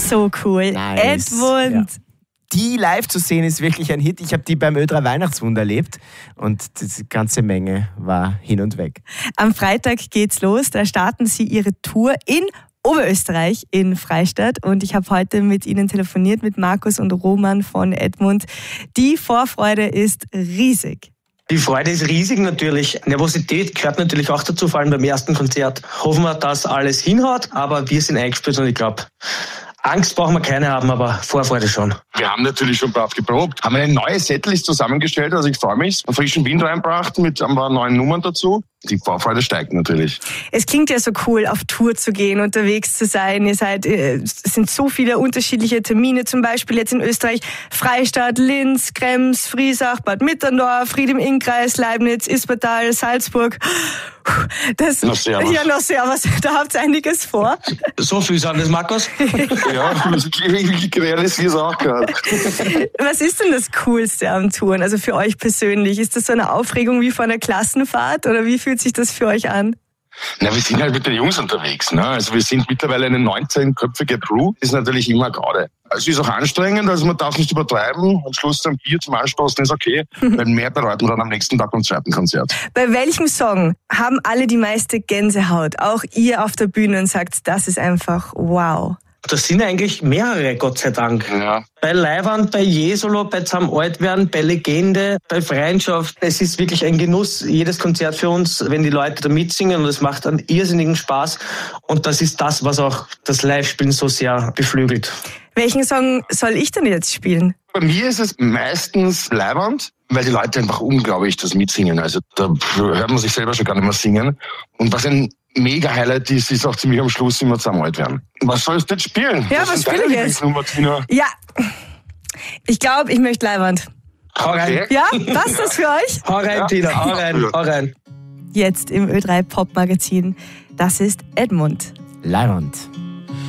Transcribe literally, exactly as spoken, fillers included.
So cool. Nice. Edmund. Ja. Die live zu sehen ist wirklich ein Hit. Ich habe die beim Ö drei Weihnachtswunder erlebt und die ganze Menge war hin und weg. Am Freitag geht's los. Da starten sie ihre Tour in Oberösterreich, in Freistadt. Und ich habe heute mit ihnen telefoniert, mit Markus und Roman von Edmund. Die Vorfreude ist riesig. Die Freude ist riesig natürlich. Nervosität gehört natürlich auch dazu, vor allem beim ersten Konzert. Hoffen wir, dass alles hinhaut, aber wir sind eingespielt und ich glaube, Angst brauchen wir keine haben, aber Vorfreude schon. Wir haben natürlich schon brav geprobt, haben eine neue Setlist zusammengestellt, also ich freue mich, einen frischen Wind reinbracht mit ein paar neuen Nummern dazu. Die Vorfreude steigt natürlich. Es klingt ja so cool, auf Tour zu gehen, unterwegs zu sein. Ihr seid, es sind so viele unterschiedliche Termine, zum Beispiel jetzt in Österreich Freistadt, Linz, Krems, Friesach, Bad Mitterndorf, Ried im Innkreis, Leibniz, Ispertal, Salzburg. Das, Na, servus. Ja, noch servus. Da habt ihr einiges vor. So viel sagen das, Markus? Ja, ich realisiere es auch gerade. Was ist denn das Coolste am Touren, also für euch persönlich? Ist das so eine Aufregung wie vor einer Klassenfahrt oder wie fühlt sich das für euch an? Na, wir sind halt mit den Jungs unterwegs, ne? Also wir sind mittlerweile eine neunzehnköpfige Crew. Das ist natürlich immer gerade. Es ist auch anstrengend, also man darf nicht übertreiben. Am Schluss ein Bier zum Anstoßen ist okay, weil mehr bereiten wir dann am nächsten Tag beim zweiten Konzert. Bei welchem Song haben alle die meiste Gänsehaut? Auch ihr auf der Bühne und sagt, das ist einfach wow. Das sind eigentlich mehrere, Gott sei Dank. Ja. Bei Leiwand, bei Jesolo, bei Zusammen alt werden, bei Legende, bei Freundschaft. Es ist wirklich ein Genuss, jedes Konzert für uns, wenn die Leute da mitsingen und es macht einen irrsinnigen Spaß. Und das ist das, was auch das Live-Spielen so sehr beflügelt. Welchen Song soll ich denn jetzt spielen? Bei mir ist es meistens Leiwand, weil die Leute einfach unglaublich das mitsingen. Also da hört man sich selber schon gar nicht mehr singen. Und was ein mega Highlight ist, ist auch ziemlich am Schluss immer zusammen alt werden. Was sollst du jetzt spielen? Ja, was spiele ich jetzt? Ja, ich glaube, ich möchte Leiwand. Hau rein. Okay. Ja, passt das für euch? Hau rein, Ja. Tina, hau rein, hau rein. Jetzt im Ö drei Pop Magazin. Das ist Edmund. Leiband.